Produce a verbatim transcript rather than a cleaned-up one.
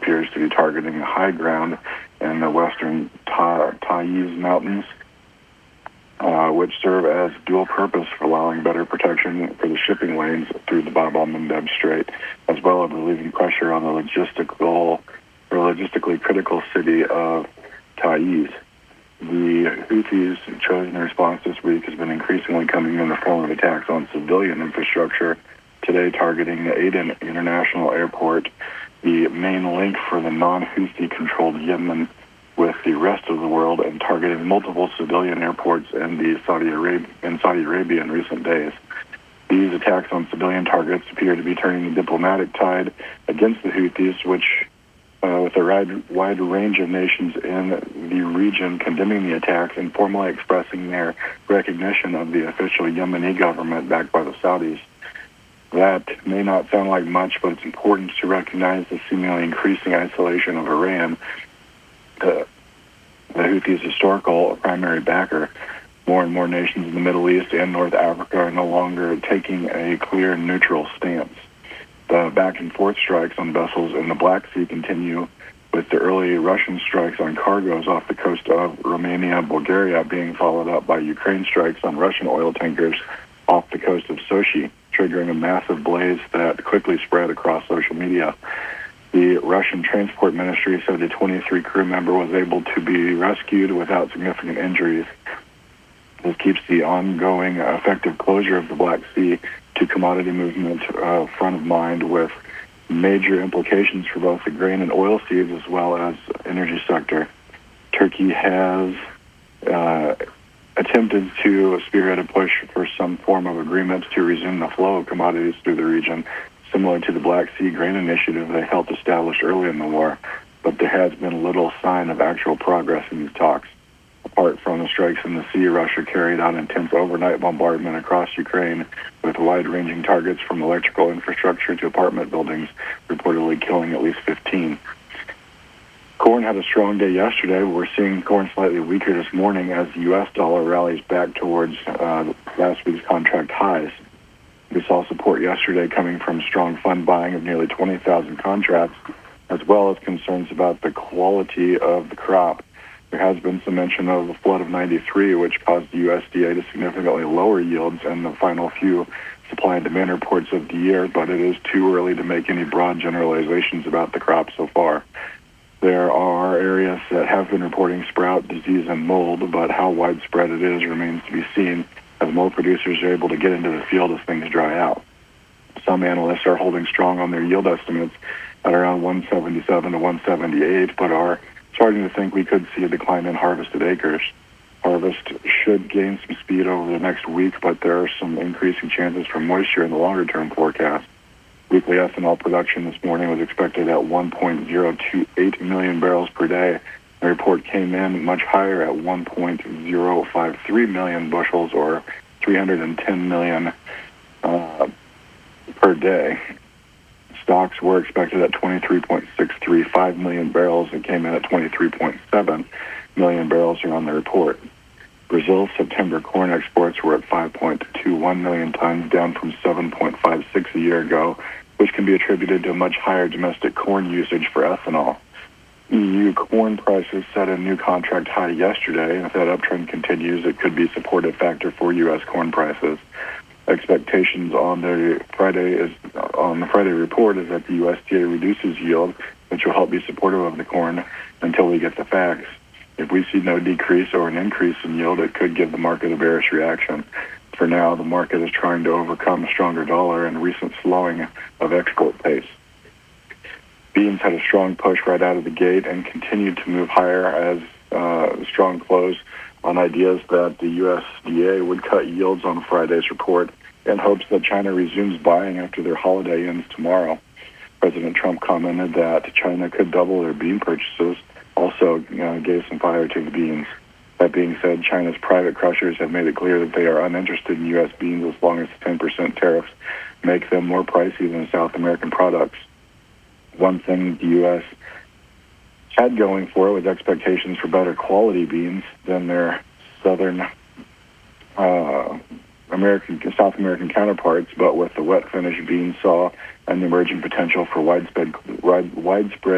appears to be targeting high ground in the western Ta- Taiz Mountains, uh, which serve as dual purpose for allowing better protection for the shipping lanes through the Bab el-Mandeb Strait, as well as relieving pressure on the logistical or logistically critical city of Taiz. The Houthis' chosen response this week has been increasingly coming in the form of attacks on civilian infrastructure, today targeting the Aden International Airport, the main link for the non-Houthi-controlled Yemen with the rest of the world, and targeting multiple civilian airports in, the Saudi Arabia, in Saudi Arabia in recent days. These attacks on civilian targets appear to be turning the diplomatic tide against the Houthis, which Uh, with a wide, wide range of nations in the region condemning the attacks and formally expressing their recognition of the official Yemeni government backed by the Saudis. That may not sound like much, but it's important to recognize the seemingly increasing isolation of Iran, the, the Houthis' historical primary backer. More and more nations in the Middle East and North Africa are no longer taking a clear neutral stance. The back-and-forth strikes on vessels in the Black Sea continue, with the early Russian strikes on cargoes off the coast of Romania and Bulgaria being followed up by Ukraine strikes on Russian oil tankers off the coast of Sochi, triggering a massive blaze that quickly spread across social media. The Russian Transport Ministry said the twenty-three crew member was able to be rescued without significant injuries. This keeps the ongoing effective closure of the Black Sea to commodity movement uh, front of mind, with major implications for both the grain and oil seeds as well as energy sector. Turkey has uh, attempted to spearhead a push for some form of agreement to resume the flow of commodities through the region, similar to the Black Sea Grain Initiative they helped establish early in the war, but there has been little sign of actual progress in these talks. Apart from the strikes in the sea, Russia carried out intense overnight bombardment across Ukraine with wide-ranging targets from electrical infrastructure to apartment buildings, reportedly killing at least fifteen. Corn had a strong day yesterday. We're seeing corn slightly weaker this morning as the U S dollar rallies back towards uh, last week's contract highs. We saw support yesterday coming from strong fund buying of nearly twenty thousand contracts, as well as concerns about the quality of the crop. There has been some mention of the flood of ninety-three, which caused the U S D A to significantly lower yields in the final few supply and demand reports of the year, but it is too early to make any broad generalizations about the crop so far. There are areas that have been reporting sprout disease and mold, but how widespread it is remains to be seen as more producers are able to get into the field as things dry out. Some analysts are holding strong on their yield estimates at around one seventy-seven to one seventy-eight, but are starting to think we could see a decline in harvested acres. Harvest should gain some speed over the next week, but there are some increasing chances for moisture in the longer-term forecast. Weekly ethanol production this morning was expected at one point zero two eight million barrels per day. The report came in much higher at one point zero five three million bushels, or three hundred ten million uh, per day. Stocks were expected at twenty-three point six three five million barrels and came in at twenty-three point seven million barrels on the report. Brazil's September corn exports were at five point two one million tons, down from seven point five six a year ago, which can be attributed to a much higher domestic corn usage for ethanol. E U corn prices set a new contract high yesterday, and if that uptrend continues, it could be a supportive factor for U S corn prices. Expectations on the Friday is on the Friday report is that the U S D A reduces yield, which will help be supportive of the corn until we get the facts. If we see no decrease or an increase in yield, it could give the market a bearish reaction. For now, the market is trying to overcome a stronger dollar and recent slowing of export pace. Beans had a strong push right out of the gate and continued to move higher as uh, strong close on ideas that the U S D A would cut yields on Friday's report in hopes that China resumes buying after their holiday ends tomorrow. President Trump commented that China could double their bean purchases, also uh, gave some fire to the beans. That being said, China's private crushers have made it clear that they are uninterested in U S beans as long as the ten percent tariffs make them more pricey than South American products. One thing the U S had going for it was expectations for better quality beans than their southern uh, American, South American counterparts, but with the wet finish bean saw and the emerging potential for widespread, widespread